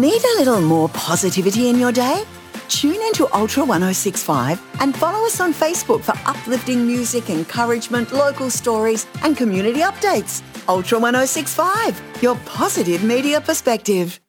Need a little more positivity in your day? Tune into Ultra 1065 and follow us on Facebook for uplifting music, encouragement, local stories and community updates. Ultra 1065, your positive media perspective.